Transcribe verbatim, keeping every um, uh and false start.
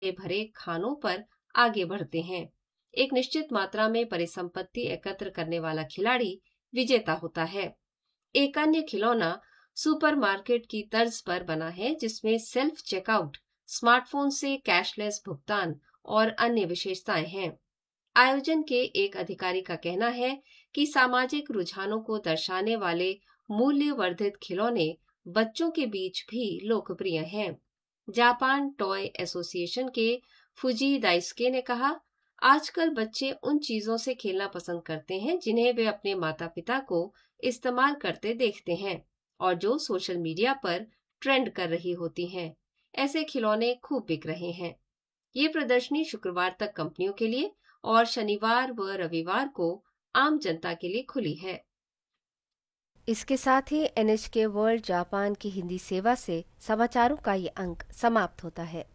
भरे खानों पर आगे बढ़ते हैं। एक निश्चित मात्रा में परिसंपत्ति एकत्र करने वाला खिलाड़ी विजेता होता है। एक अन्य खिलौना सुपरमार्केट की तर्ज पर बना है, जिसमें सेल्फ चेकआउट, स्मार्टफोन से कैशलेस भुगतान और अन्य विशेषताएं हैं। आयोजन के एक अधिकारी का कहना है कि सामाजिक रुझानों को दर्शाने वाले मूल्य वर्धित खिलौने बच्चों के बीच भी लोकप्रिय हैं। जापान टॉय एसोसिएशन के फुजी दाइस्के ने कहा, आजकल बच्चे उन चीजों से खेलना पसंद करते हैं जिन्हें वे अपने माता पिता को इस्तेमाल करते देखते हैं और जो सोशल मीडिया पर ट्रेंड कर रही होती हैं। ऐसे खिलौने खूब बिक रहे हैं। ये प्रदर्शनी शुक्रवार तक कंपनियों के लिए और शनिवार व रविवार को आम जनता के लिए खुली है। इसके साथ ही एन एच के वर्ल्ड जापान की हिंदी सेवा से समाचारों का ये अंक समाप्त होता है।